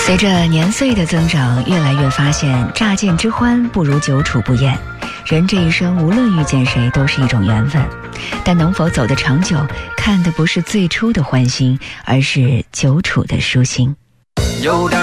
随着年岁的增长，越来越发现乍见之欢不如久处不厌。人这一生无论遇见谁都是一种缘分，但能否走得长久，看的不是最初的欢心，而是久处的舒心。 有点